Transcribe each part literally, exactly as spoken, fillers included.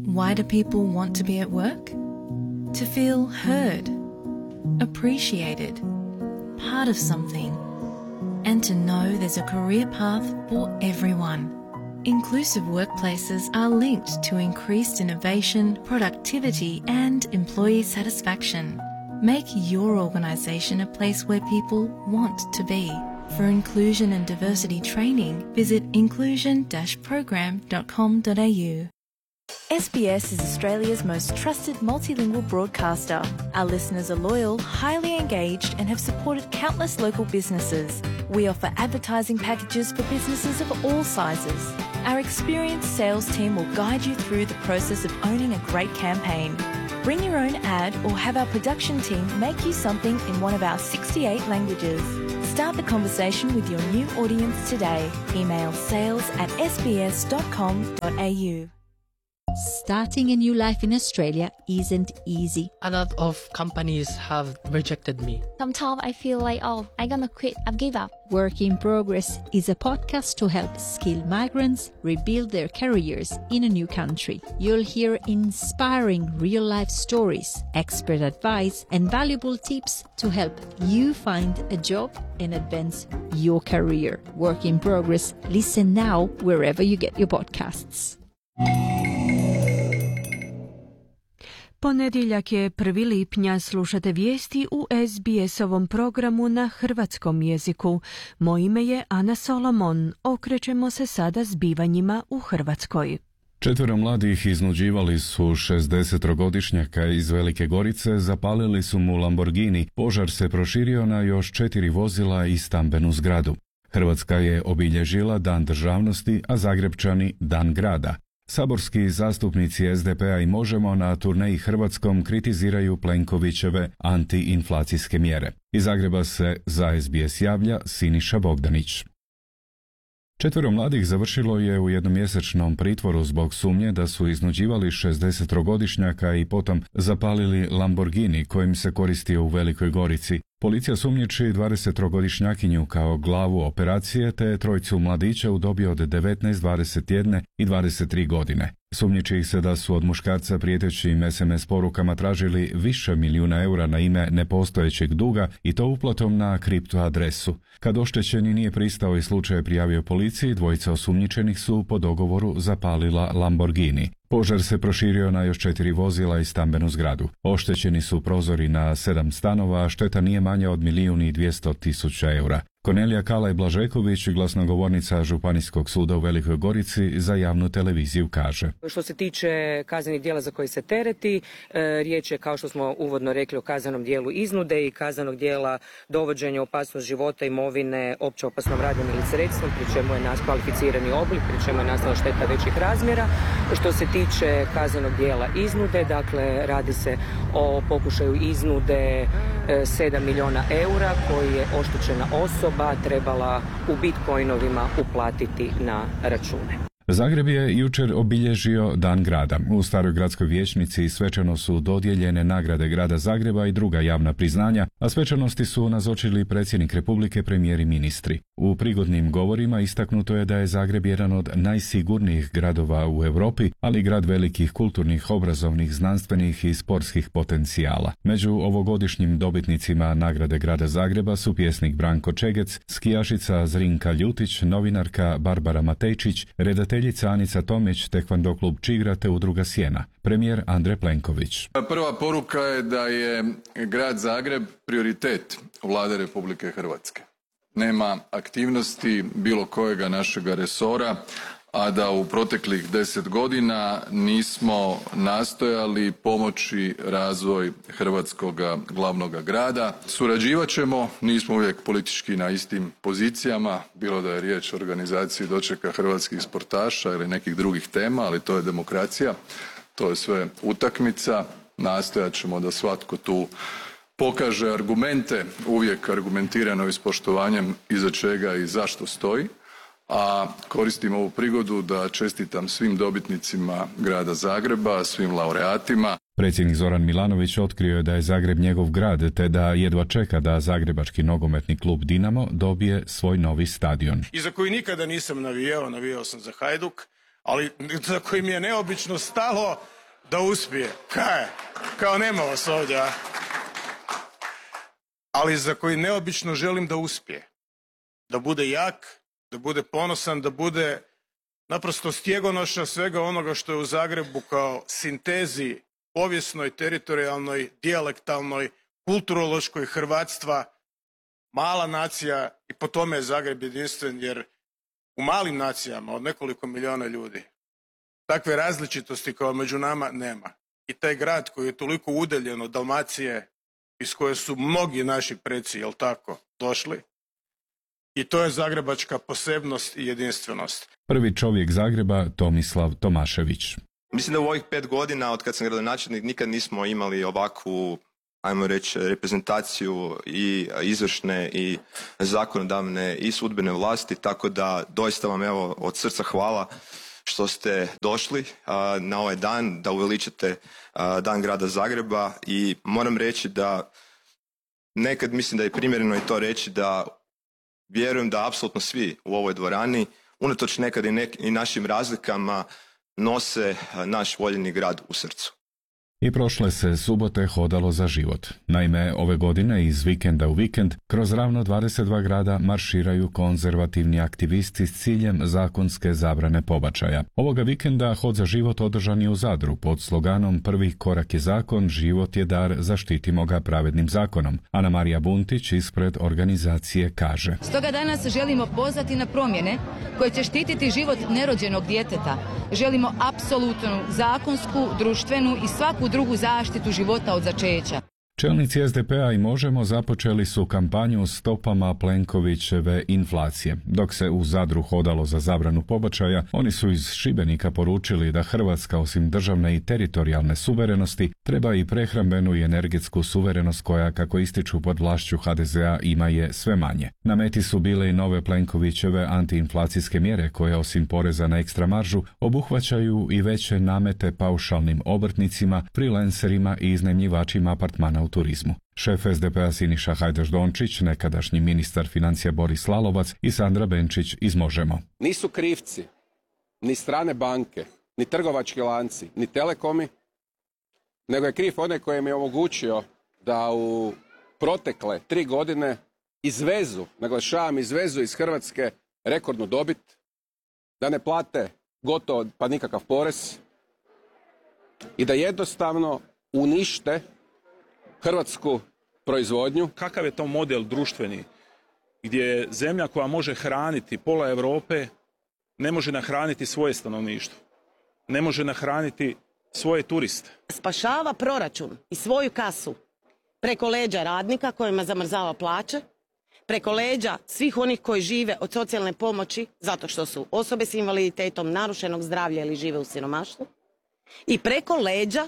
Why do people want to be at work? To feel heard, appreciated, part of something, and to know there's a career path for everyone. Inclusive workplaces are linked to increased innovation, productivity, and employee satisfaction. Make your organisation a place where people want to be. For inclusion and diversity training, visit inclusion dash program dot com dot a u. S B S is Australia's most trusted multilingual broadcaster. Our listeners are loyal, highly engaged, and have supported countless local businesses. We offer advertising packages for businesses of all sizes. Our experienced sales team will guide you through the process of owning a great campaign. Bring your own ad or have our production team make you something in one of our sixty-eight languages. Start the conversation with your new audience today. Email sales at s b s dot com dot a u. Starting a new life in Australia isn't easy. A lot of companies have rejected me. Sometimes I feel like, oh, I'm gonna quit, I've give up. Work in Progress is a podcast to help skilled migrants rebuild their careers in a new country. You'll hear inspiring real-life stories, expert advice, and valuable tips to help you find a job and advance your career. Work in Progress. Listen now wherever you get your podcasts. Ponedjeljak je prvi lipnja, slušate vijesti u S B S-ovom programu na hrvatskom jeziku. Moje ime je Ana Solomon. Okrećemo se sada zbivanjima u Hrvatskoj. Četvero mladih iznuđivali su šezdesetogodišnjaka iz Velike Gorice, zapalili su mu Lamborghini, požar se proširio na još četiri vozila i stambenu zgradu. Hrvatska je obilježila Dan državnosti, a Zagrepčani Dan grada. Saborski zastupnici S D P-a i Možemo na turneji Hrvatskom kritiziraju Plenkovićeve antiinflacijske mjere. Iz Zagreba se za S B S javlja Siniša Bogdanić. Četvero mladih završilo je u jednomjesečnom pritvoru zbog sumnje da su iznuđivali šezdesetogodišnjaka i potom zapalili Lamborghini kojim se koristio u Velikoj Gorici. Policija sumnjiči dvadesetogodišnjakinju kao glavu operacije te trojcu mladića u dobi od devetnaest, dvadeset jedan i dvadeset tri godine. Sumnjiči ih se da su od muškarca prijetećim es em es porukama tražili više milijuna eura na ime nepostojećeg duga i to uplatom na kripto adresu. Kad oštećeni nije pristao i slučaj prijavio policiji, dvojica osumnjičenih su po dogovoru zapalila Lamborghini. Požar se proširio na još četiri vozila i stambenu zgradu. Oštećeni su prozori na sedam stanova, a šteta nije manja od milijun i dvjesto tisuća eura. Kornelija Kalaj-Blažeković, glasnogovornica Županijskog suda u Velikoj Gorici, za javnu televiziju kaže: Što se tiče kaznenih djela za koji se tereti, e, riječ je, kao što smo uvodno rekli, o kaznenom dijelu iznude i kaznenog dijela dovođenja opasnost života, imovine, opće opasnom radnjom ili sredstvom, pri čemu je nas kvalificirani oblik, pri čemu je nastala šteta većih razmjera. Što se tiče kaznenog dijela iznude, dakle, radi se o pokušaju iznude e, sedam milijuna eura koji je oštećena osoba trebala u bitcoinovima uplatiti na račune. Zagreb je jučer obilježio Dan grada. U Staroj gradskoj vijećnici svečano su dodijeljene nagrade grada Zagreba i druga javna priznanja, a svečanosti su nazočili predsjednik Republike, premijer i ministri. U prigodnim govorima istaknuto je da je Zagreb jedan od najsigurnijih gradova u Europi, ali grad velikih kulturnih, obrazovnih, znanstvenih i sportskih potencijala. Među ovogodišnjim dobitnicima nagrade grada Zagreba su pjesnik Branko Čegec, skijašica Zrinka Ljutić, novinarka Barbara Matejčić, redateljica Anica Tomić, tekvando klub Čigra te udruga Sjena. Premijer Andrej Plenković. Prva poruka je da je grad Zagreb prioritet Vlade Republike Hrvatske. Nema aktivnosti bilo kojega našega resora, a da u proteklih deset godina nismo nastojali pomoći razvoj hrvatskog glavnog grada. Surađivat ćemo, nismo uvijek politički na istim pozicijama, bilo da je riječ o organizaciji dočeka hrvatskih sportaša ili nekih drugih tema, ali to je demokracija, to je sve utakmica. Nastojat ćemo da svatko tu pokaže argumente, uvijek argumentirano i s poštovanjem iza čega i zašto stoji. A koristim ovu prigodu da čestitam svim dobitnicima grada Zagreba, svim laureatima. Predsjednik Zoran Milanović otkrio je da je Zagreb njegov grad, te da jedva čeka da zagrebački nogometni klub Dinamo dobije svoj novi stadion. I za koji nikada nisam navijao, navijao sam za Hajduk, ali za koji mi je neobično stalo da uspije. Kaj? Kao nema vas ovdje, a? Ali za koji neobično želim da uspije. Da bude jak, da bude ponosan, da bude naprosto stjegonoša svega onoga što je u Zagrebu kao sintezi povijesnoj, teritorijalnoj, dijalektalnoj, kulturološkoj hrvatstva, mala nacija i po tome je Zagreb jedinstven, jer u malim nacijama od nekoliko milijuna ljudi takve različitosti kao među nama nema. I taj grad koji je toliko udaljen od Dalmacije, iz koje su mnogi naši preci, jel tako, došli, i to je zagrebačka posebnost i jedinstvenost. Prvi čovjek Zagreba, Tomislav Tomašević. Mislim da u ovih pet godina od kad sam gradonačelnik nikad nismo imali ovakvu, ajmo reći, reprezentaciju i izvršne i zakonodavne i sudbene vlasti, tako da doista vam evo od srca hvala što ste došli a, na ovaj dan, da uveličate a, dan grada Zagreba, i moram reći da nekad mislim da je primjereno i to reći da vjerujem da apsolutno svi u ovoj dvorani, unatoč nekad i, nek- i našim razlikama, nose naš voljeni grad u srcu. I prošle se subote hodalo za život. Naime, ove godine iz vikenda u vikend kroz ravno dvadeset dva grada marširaju konzervativni aktivisti s ciljem zakonske zabrane pobačaja. Ovoga vikenda hod za život održan je u Zadru pod sloganom Prvi korak je zakon, život je dar, zaštitimo ga pravednim zakonom. Ana Marija Buntić ispred organizacije kaže: Stoga danas želimo pozvati na promjene koje će štititi život nerođenog djeteta. Želimo apsolutnu zakonsku, društvenu i svaku drugu zaštitu života od začeća. Čelnici es de pe a i Možemo započeli su kampanju stopama Plenkovićeve inflacije. Dok se u Zadru hodalo za zabranu pobačaja, oni su iz Šibenika poručili da Hrvatska osim državne i teritorijalne suverenosti treba i prehrambenu i energetsku suverenost koja, kako ističu pod vlašću ha de ze a, ima je sve manje. Na meti su bile i nove Plenkovićeve antiinflacijske mjere koje osim poreza na ekstra maržu obuhvaćaju i veće namete paušalnim obrtnicima, freelancerima i iznajmljivačima apartmana u turizmu. Šef es de pe a Siniša Hajdaš-Dončić, nekadašnji ministar financija Boris Lalovac i Sandra Benčić iz Možemo. Nisu krivci ni strane banke, ni trgovački lanci, ni telekomi, nego je kriv onaj koji im je omogućio da u protekle tri godine izvezu, naglašavam izvezu iz Hrvatske rekordnu dobit, da ne plate gotovo pa nikakav porez i da jednostavno unište hrvatsku proizvodnju. Kakav je to model društveni gdje zemlja koja može hraniti pola Europe ne može nahraniti svoje stanovništvo, ne može nahraniti svoje turiste. Spašava proračun i svoju kasu preko leđa radnika kojima zamrzava plaće, preko leđa svih onih koji žive od socijalne pomoći zato što su osobe s invaliditetom, narušenog zdravlja ili žive u siromaštvu, i preko leđa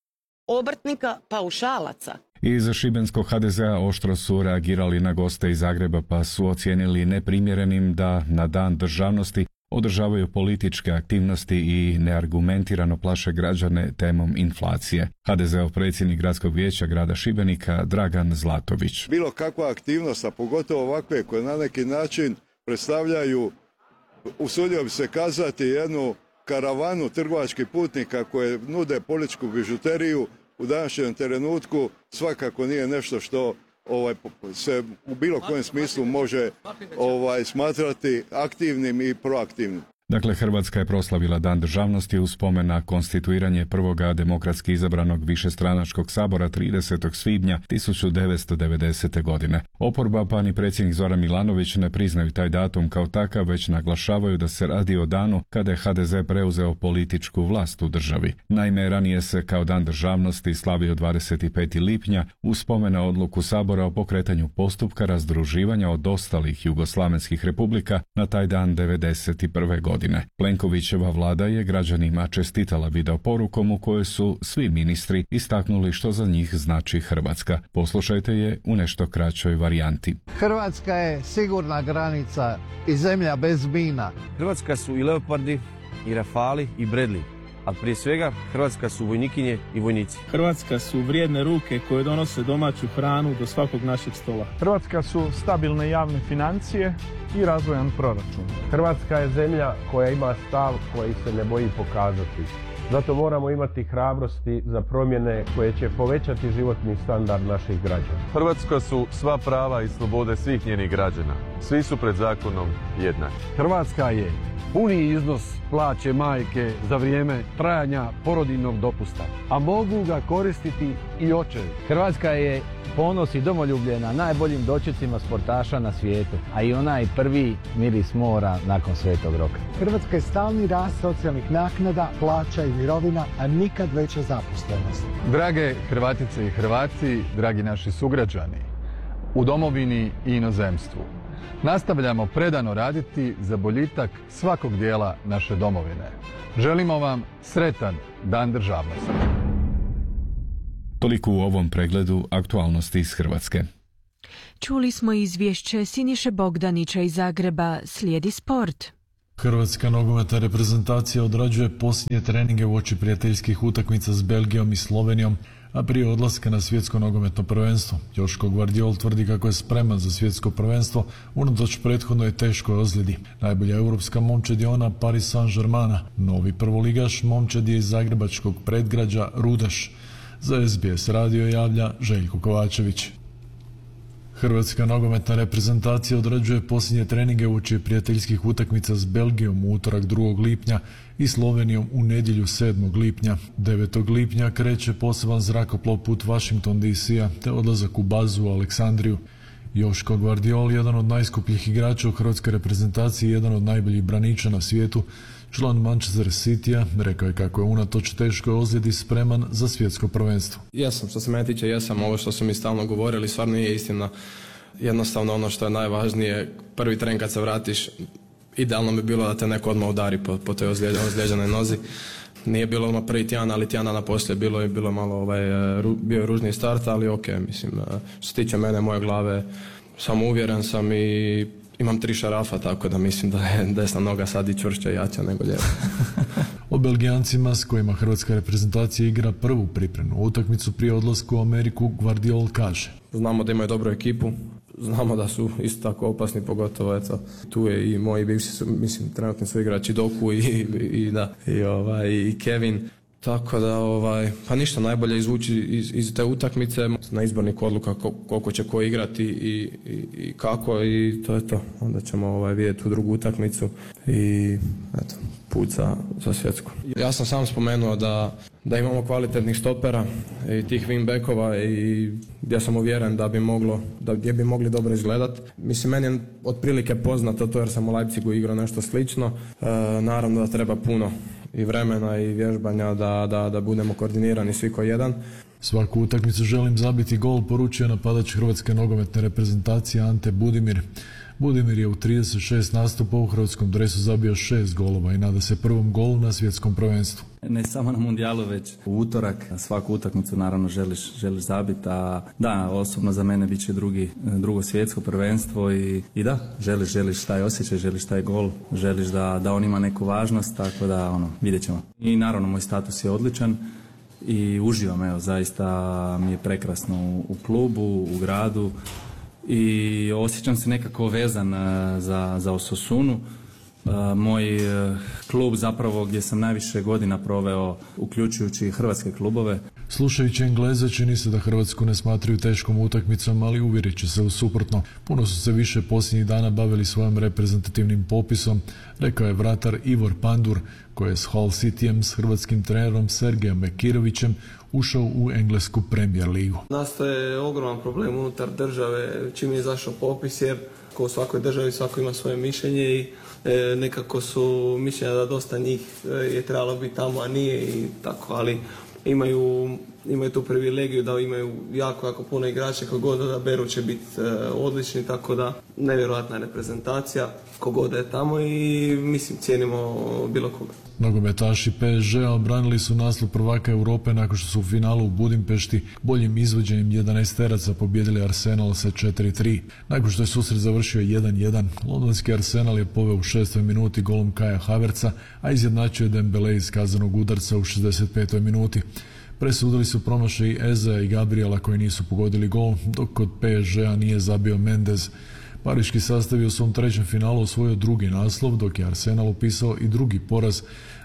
obrtnika paušalaca. Iz šibenskog ha de ze a oštro su reagirali na goste iz Zagreba pa su ocijenili neprimjerenim da na dan državnosti održavaju političke aktivnosti i neargumentirano plaše građane temom inflacije. ha de ze ov predsjednik gradskog vijeća grada Šibenika Dragan Zlatović. Bilo kakva aktivnost, a pogotovo ovakve koje na neki način predstavljaju, usudio bi se kazati, jednu karavanu trgovačkih putnika koje nude političku bižuteriju, u današnjem trenutku svakako nije nešto što ovaj, se u bilo kojem smislu može ovaj, smatrati aktivnim i proaktivnim. Dakle, Hrvatska je proslavila Dan državnosti uz spomen na konstituiranje prvoga demokratski izabranog višestranačkog sabora tridesetog svibnja tisuću devetsto devedesete. godine. Oporba pa ni predsjednik Zoran Milanović ne priznaju taj datum kao takav, već naglašavaju da se radi o danu kada je ha de ze preuzeo političku vlast u državi. Naime, ranije se kao Dan državnosti slavio dvadeset peti lipnja uz spomen na odluku sabora o pokretanju postupka razdruživanja od ostalih jugoslavenskih republika na taj dan devedeset prve. godine. Plenkovićeva vlada je građanima čestitala video porukom u kojoj su svi ministri istaknuli što za njih znači Hrvatska. Poslušajte je u nešto kraćoj varijanti. Hrvatska je sigurna granica i zemlja bez mina. Hrvatska su i Leopardi, i Rafali, i Bradley. A prije svega Hrvatska su vojnikinje i vojnici. Hrvatska su vrijedne ruke koje donose domaću hranu do svakog našeg stola. Hrvatska su stabilne javne financije i razvojan proračun. Hrvatska je zemlja koja ima stav koji se ne boji pokazati. Zato moramo imati hrabrosti za promjene koje će povećati životni standard naših građana. Hrvatska su sva prava i slobode svih njenih građana. Svi su pred zakonom jednaki. Hrvatska je puni iznos plaće majke za vrijeme trajanja porodiljnog dopusta, a mogu ga koristiti i očevi. Hrvatska je ponos i domoljublje na najboljim dočecima sportaša na svijetu, a i onaj prvi miris mora nakon Svetog Roka. Hrvatska je stalni rast socijalnih naknada, plaća i mirovina, a nikad veća zaposlenost. Drage Hrvatice i Hrvati, dragi naši sugrađani, u domovini i inozemstvu, nastavljamo predano raditi za boljitak svakog dijela naše domovine. Želimo vam sretan Dan državnosti. Toliko u ovom pregledu aktualnosti iz Hrvatske. Čuli smo izvješće Siniše Bogdanića iz Zagreba. Slijedi sport. Hrvatska nogometna reprezentacija odrađuje posljednje treninge uoči prijateljskih utakmica s Belgijom i Slovenijom, a prije odlaska na svjetsko nogometno prvenstvo. Joško Gvardiol tvrdi kako je spreman za svjetsko prvenstvo unatoč prethodnoj teškoj ozljedi. Najbolja europska momčad je ona Paris Saint-Germaina. Novi prvoligaš momčad je iz zagrebačkog predgrađa Rudaš. Za S B S radio javlja Željko Kovačević. Hrvatska nogometna reprezentacija odrađuje posljednje treninge uoči prijateljskih utakmica s Belgijom u utorak drugog lipnja i Slovenijom u nedjelju sedmog lipnja. devetog lipnja kreće poseban zrakoplov put Washington D C-a te odlazak u bazu u Aleksandriju. Joško Gvardiol, jedan od najskupljih igrača u hrvatskoj reprezentaciji i jedan od najboljih braniča na svijetu, član Manchester City-a, rekao je kako je unatoč teškoj ozljedi spreman za svjetsko prvenstvo. Jesam, što se mene tiče, jesam. Ovo što su mi stalno govorili stvarno nije istina. Jednostavno ono što je najvažnije, prvi tren kad se vratiš, idealno bi bilo da te neko odmah udari po, po toj ozlijeđenoj nozi. Nije bilo odmah prvi tjedan, ali tjedan dana poslije bilo je bilo malo ovaj, bio je ružni start, ali ok, mislim, što se tiče mene, moje glave, samo uvjeren sam i imam tri šarafa, tako da mislim da je desna noga sad i čvršća i jača nego lijeva. O Belgijancima s kojima hrvatska reprezentacija igra prvu pripremnu utakmicu prije odlaska u Ameriku, Gvardiol kaže: Znamo da imaju dobru ekipu, znamo da su isto tako opasni, pogotovo eto, tu je i moji bivši su, mislim, trenutni su igrači Doku i, i, i, da, i, ovaj, i Kevin. Tako da, ovaj, pa ništa, najbolje izvući iz, iz te utakmice, na izbornik odluka koliko će ko igrati i, i, i kako, i to je to. Onda ćemo ovaj, vidjeti tu drugu utakmicu i eto, put za, za svjetsku. Ja sam sam spomenuo da, da imamo kvalitetnih stopera i tih wingbackova i ja sam uvjeren da bi moglo, da gdje bi mogli dobro izgledati. Mislim, meni je otprilike poznato to jer sam u Leipzigu igrao nešto slično. E, naravno da treba puno i vremena i vježbanja da, da, da budemo koordinirani svi ko jedan. Svaku utakmicu želim zabiti gol, poručio napadač hrvatske nogometne reprezentacije Ante Budimir. Budimir je u trideset šest nastupa u hrvatskom dresu zabio šest golova i nada se prvom golu na svjetskom prvenstvu. Ne samo na mundijalu, već u utorak. Svaku utakmicu naravno želiš, želiš zabiti, a da, osobno za mene bit će drugi, drugo svjetsko prvenstvo i, i da, želiš, želiš taj osjećaj, želiš taj gol, želiš da, da on ima neku važnost, tako da ono, vidjet ćemo. I naravno moj status je odličan i uživam, evo, zaista mi je prekrasno u, u klubu, u gradu i osjećam se nekako vezan za, za Osasunu. Moj klub zapravo gdje sam najviše godina proveo uključujući hrvatske klubove. Slušajući Engleze, čini se da Hrvatsku ne smatraju teškom utakmicom, ali uvjerit će se u suprotno. Puno su se više posljednjih dana bavili svojim reprezentativnim popisom, rekao je vratar Ivor Pandur, koji je s Hull Cityjem s hrvatskim trenerom Sergejem Mekirovićem ušao u englesku Premier ligu. Nastaje ogroman problem unutar države čim je izašao popis, jer kao u svakoj državi svako ima svoje mišljenje i e, nekako su mišljenja da dosta njih je trebalo biti tamo, a nije i tako, ali imaju, imaju tu privilegiju da imaju jako, jako puno igrača, kogod da beru će biti e, odlični, tako da nevjerojatna reprezentacija kogod je tamo i mislim cijenimo bilo koga. Nogometaši P S G-a obranili su naslov prvaka Europe nakon što su u finalu u Budimpešti boljim izvođenjem jedanaesteraca pobijedili Arsenal sa četiri tri. Nakon što je susret završio jedan jedan, londonski Arsenal je poveo u šestoj minuti golom Kaja Havertza, a izjednačio je Dembele iz kazanog udarca u šezdeset petoj minuti. Presudili su promašaj Eza i Gabriela koji nisu pogodili gol, dok kod P S G-a nije zabio Mendez. Pariški sastav je u svom trećem finalu osvojio drugi naslov, dok je Arsenal upisao i drugi poraz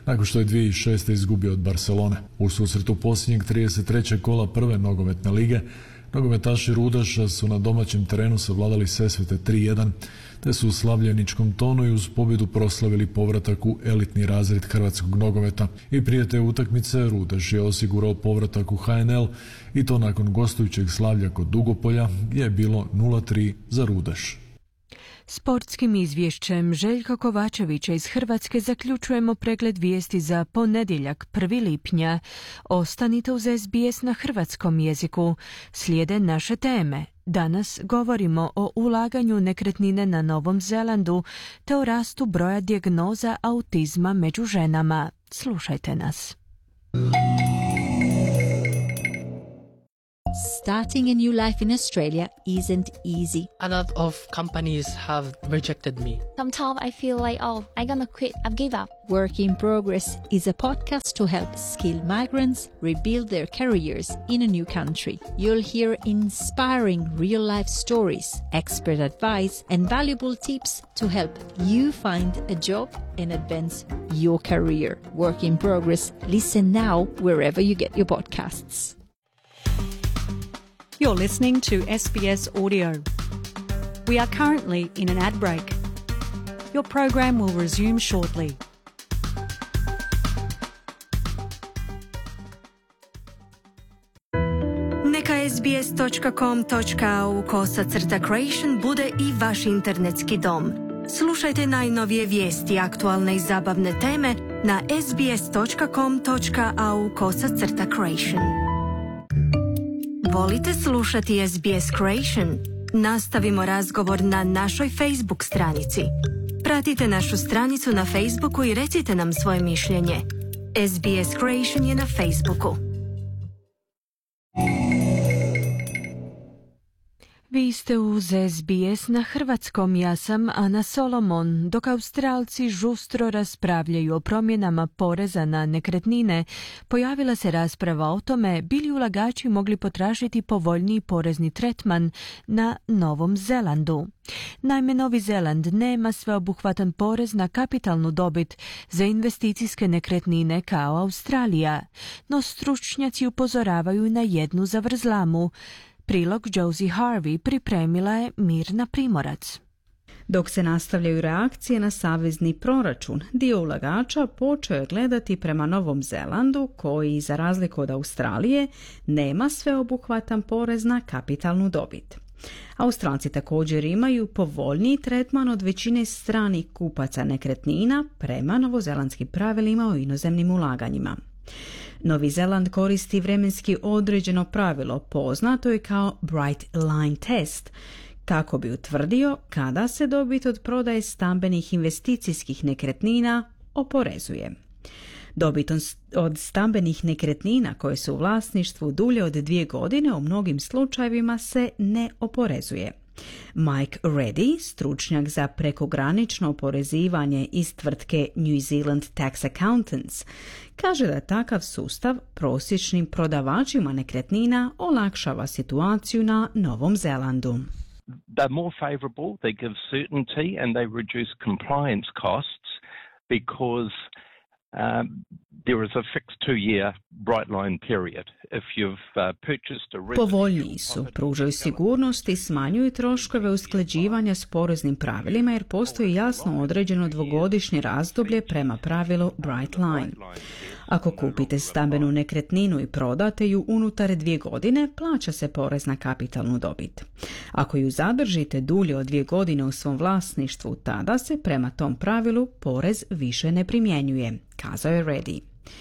nakon što je dvije tisuće šeste. izgubio od Barcelone. U susretu posljednjeg trideset trećeg kola prve nogometne lige, nogometaši Rudaša su na domaćem terenu savladali Sesvete tri jedan, te su u slavljeničkom tonu i uz pobjedu proslavili povratak u elitni razred hrvatskog nogometa. I prije te utakmice Rudaš je osigurao povratak u H N L i to nakon gostujućeg slavlja kod Dugopolja, gdje je bilo nula tri za Rudaš. Sportskim izvješćem Željka Kovačevića iz Hrvatske zaključujemo pregled vijesti za ponedjeljak prvog lipnja. Ostanite uz S B S na hrvatskom jeziku. Slijede naše teme. Danas govorimo o ulaganju nekretnine na Novom Zelandu te o rastu broja dijagnoza autizma među ženama. Slušajte nas. Starting a new life in Australia isn't easy. A lot of companies have rejected me. Sometimes I feel like, oh, I'm gonna quit, I've give up. Work in Progress is a podcast to help skilled migrants rebuild their careers in a new country. You'll hear inspiring real-life stories, expert advice, and valuable tips to help you find a job and advance your career. Work in Progress. Listen now wherever you get your podcasts. You're listening to S B S Audio. We are currently in an ad break. Your program will resume shortly. Neka S B S dot com dot a u kosacrta creation bude i vaš internetski dom. Slušajte najnovije vijesti, aktualne i zabavne teme na S B S dot com dot a u kosacrta creation. Volite slušati S B S Creation? Nastavimo razgovor na našoj Facebook stranici. Pratite našu stranicu na Facebooku i recite nam svoje mišljenje. S B S Creation je na Facebooku. Vi ste uz S B S na hrvatskom, ja sam Ana Solomon. Dok Australci žustro raspravljaju o promjenama poreza na nekretnine, pojavila se rasprava o tome bi li ulagači mogli potražiti povoljniji porezni tretman na Novom Zelandu. Naime, Novi Zeland nema sveobuhvatan porez na kapitalnu dobit za investicijske nekretnine kao Australija, no stručnjaci upozoravaju na jednu zavrzlamu. Prilog Josie Harvey pripremila je Mirna Primorac. Dok se nastavljaju reakcije na savezni proračun, dio ulagača počeo je gledati prema Novom Zelandu, koji, za razliku od Australije, nema sveobuhvatan porez na kapitalnu dobit. Australci također imaju povoljniji tretman od većine stranih kupaca nekretnina prema novozelandskim pravilima o inozemnim ulaganjima. Novi Zeland koristi vremenski određeno pravilo poznato je kao Bright Line Test, kako bi utvrdio kada se dobit od prodaje stambenih investicijskih nekretnina oporezuje. Dobit od stambenih nekretnina koje su u vlasništvu dulje od dvije godine u mnogim slučajevima se ne oporezuje. Mike Reddy, stručnjak za prekogranično oporezivanje iz tvrtke New Zealand Tax Accountants, kaže da takav sustav prosječnim prodavačima nekretnina olakšava situaciju na Novom Zelandu. They're more favorable, they give certainty and they reduce compliance costs because um, there is a fixed two-year bright line period. If you've uh, purchased a residential... Povoljniji su, pružaju sigurnost i smanjuju troškove usklađivanja s poreznim pravilima jer postoji jasno određeno dvogodišnje razdoblje prema pravilu Bright Line. Ako kupite stambenu nekretninu i prodate ju unutar dvije godine, plaća se porez na kapitalnu dobit. Ako ju zadržite dulje od dvije godine u svom vlasništvu, tada se prema tom pravilu porez više ne primjenjuje, kazao je Reddy.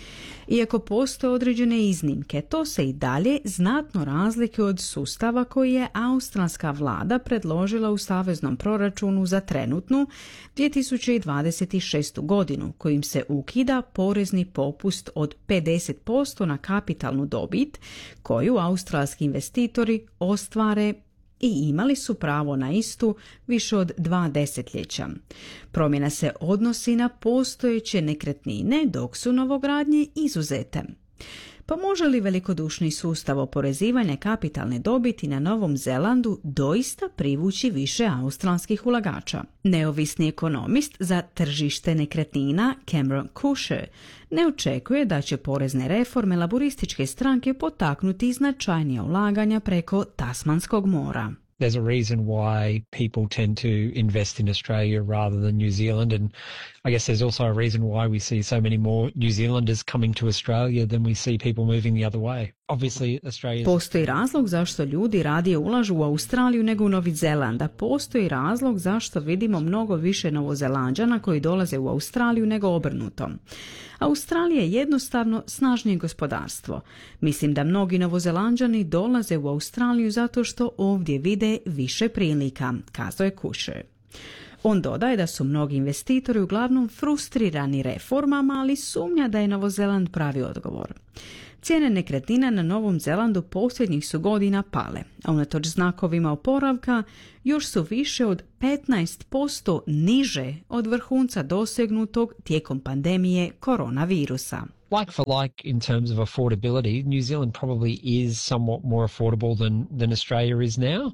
Iako postoje određene iznimke, to se i dalje znatno razlikuje od sustava koji je australska vlada predložila u saveznom proračunu za trenutnu dvije tisuće dvadeset šestu godinu, kojim se ukida porezni popust od pedeset posto na kapitalnu dobit koju australski investitori ostvare i imali su pravo na istu više od dva desetljeća. Promjena se odnosi na postojeće nekretnine, dok su novogradnje izuzete. Pa može li velikodušni sustav oporezivanja kapitalne dobiti na Novom Zelandu doista privući više australskih ulagača? Neovisni ekonomist za tržište nekretnina Cameron Kusher ne očekuje da će porezne reforme laborističke stranke potaknuti značajnija ulaganja preko Tasmanskog mora. There's a reason why people tend to invest in Australia rather than New Zealand, and I guess there's also a reason why we see so many more New Zealanders coming to Australia than we see people moving the other way. Obviously, Australia. Postoji razlog zašto ljudi radije ulažu u Australiju nego u Novi Zeland, a postoji razlog zašto vidimo mnogo više Novozelanđana koji dolaze u Australiju nego obrnuto. Australija je jednostavno snažnije gospodarstvo. Mislim da mnogi Novozelanđani dolaze u Australiju zato što ovdje vide više prilika, kazao je Kusher. On dodaje da su mnogi investitori uglavnom frustrirani reformama, ali sumnja da je Novozeland pravi odgovor. Cijene nekretnina na Novom Zelandu posljednjih su godina pale, a unatoč znakovima oporavka još su više od petnaest posto niže od vrhunca dosegnutog tijekom pandemije koronavirusa. Like for like in terms of affordability, New Zealand probably is somewhat more affordable than, than Australia is now.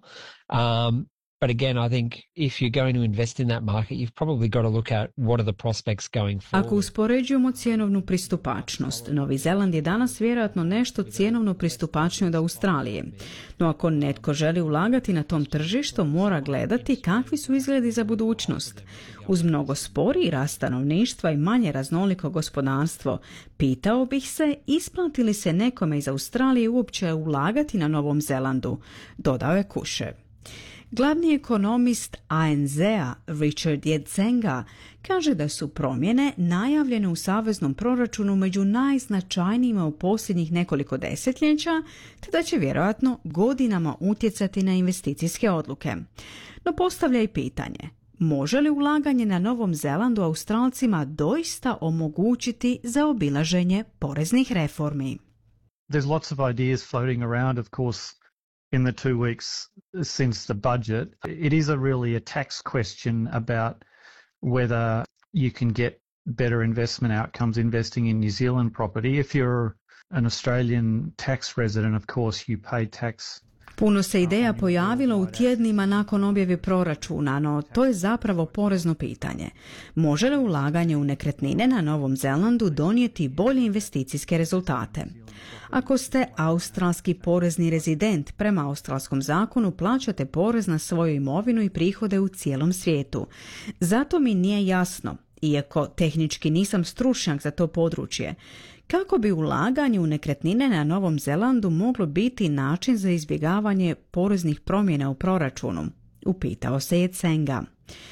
Um, But again, I think if you're going to invest in that market, you've probably got to look at what are the prospects going forward. Ako uspoređujemo cjenovnu pristupačnost, Novi Zeland je danas vjerojatno nešto cjenovno pristupačnije od Australije. No ako netko želi ulagati na tom tržištu, mora gledati kakvi su izgledi za budućnost. Uz mnogo sporiji rast stanovništva i manje raznoliko gospodarstvo, pitao bih se isplati li se nekome iz Australije uopće ulagati na Novom Zelandu, dodao je Kusher. Glavni ekonomist A N Z-a Richard Jedzenga kaže da su promjene najavljene u saveznom proračunu među najznačajnijima u posljednjih nekoliko desetljeća, te da će vjerojatno godinama utjecati na investicijske odluke. No postavlja i pitanje, može li ulaganje na Novom Zelandu Australcima doista omogućiti zaobilaženje poreznih reformi? There's lots of ideas floating around, of course, in the two weeks since the budget. It is a really a tax question about whether you can get better investment outcomes investing in New Zealand property. If you're an Australian tax resident, of course, you pay tax. Puno se ideja pojavilo u tjednima nakon objave proračuna, no to je zapravo porezno pitanje. Može li ulaganje u nekretnine na Novom Zelandu donijeti bolje investicijske rezultate? Ako ste australski porezni rezident, prema australskom zakonu plaćate porez na svoju imovinu i prihode u cijelom svijetu. Zato mi nije jasno, iako tehnički nisam stručnjak za to područje, kako bi ulaganje u nekretnine na Novom Zelandu moglo biti način za izbjegavanje poreznih promjena u proračunu, upitao se Jedzenga.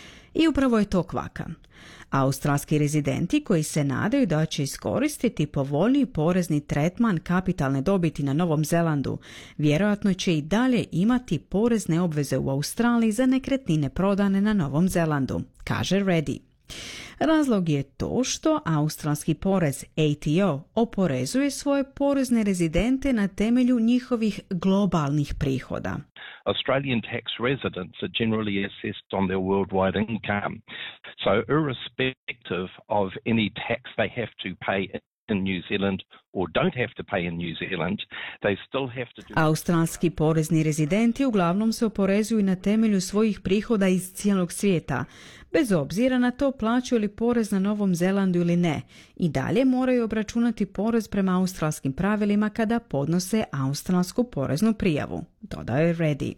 I upravo je to kvaka. Australski rezidenti koji se nadaju da će iskoristiti povoljniji porezni tretman kapitalne dobiti na Novom Zelandu, vjerojatno će i dalje imati porezne obveze u Australiji za nekretnine prodane na Novom Zelandu, kaže Reddy. Razlog je to što australski porez A T O oporezuje svoje porezne rezidente na temelju njihovih globalnih prihoda. Australian tax residents are generally assessed on their worldwide income. So irrespective of any tax they have to pay in New Zealand or don't have to pay in New Zealand, they still have to do... Australski porezni rezidenti uglavnom se oporezuju na temelju svojih prihoda iz cijelog svijeta. Bez obzira na to plaćaju li porez na Novom Zelandu ili ne, i dalje moraju obračunati porez prema australskim pravilima kada podnose australsku poreznu prijavu, dodao je Reddy.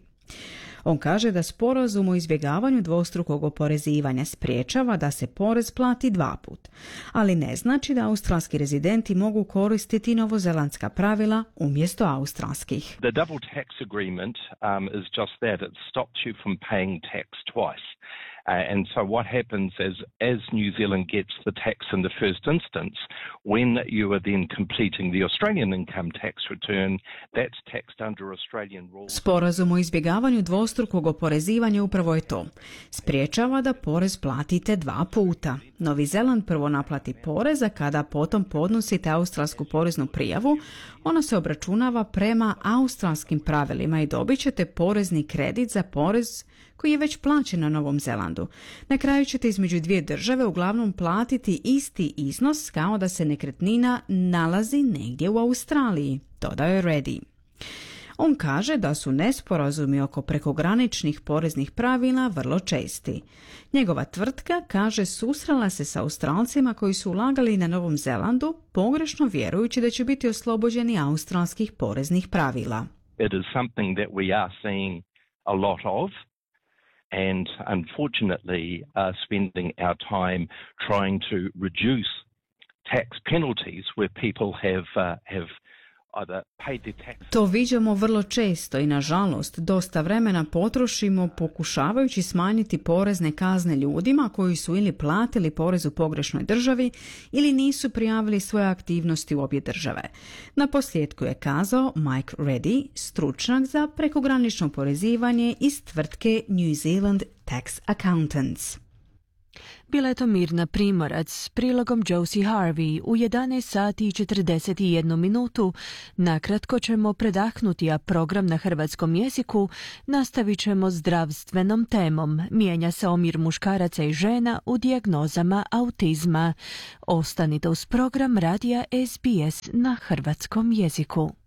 On kaže da sporazum o izbjegavanju dvostrukog oporezivanja spriječava da se porez plati dva put, ali ne znači da australski rezidenti mogu koristiti novozelandska pravila umjesto australskih. The double tax agreement um, is just that. It stops you from paying tax twice. Uh, and so what happens is, as New Zealand gets the tax in the first instance, when you are then completing the Australian income tax return, that's taxed under Australian rules. Sporazum o izbjegavanju dvostrukog oporezivanja upravo je to. Spriječava da porez platite dva puta. Novi Zeland prvo naplati porez, a kada potom podnosite australsku poreznu prijavu, ona se obračunava prema australskim pravilima i dobit ćete porezni kredit za porez koji je već plaćen na Novom Zelandu. Zelandu. Na kraju ćete između dvije države uglavnom platiti isti iznos kao da se nekretnina nalazi negdje u Australiji, dodao je Reddy. On kaže da su nesporazumi oko prekograničnih poreznih pravila vrlo česti. Njegova tvrtka, kaže, susrela se sa Australcima koji su ulagali na Novom Zelandu, pogrešno vjerujući da će biti oslobođeni australskih poreznih pravila. It is something that we are seeing a lot of, and unfortunately are spending our time trying to reduce tax penalties where people have uh, have To viđamo vrlo često i nažalost dosta vremena potrošimo pokušavajući smanjiti porezne kazne ljudima koji su ili platili porez u pogrešnoj državi ili nisu prijavili svoje aktivnosti u obje države. Na posljedku je kazao Mike Reddy, stručnjak za prekogranično porezivanje iz tvrtke New Zealand Tax Accountants. Bila je to Mirna Primorac s prilogom Josie Harvey u jedanaest sati i četrdeset jednu minutu. Nakratko ćemo predahnuti, a program na hrvatskom jeziku nastavit ćemo zdravstvenom temom. Mijenja se omjer muškaraca i žena u dijagnozama autizma. Ostanite uz program radija S B S na hrvatskom jeziku.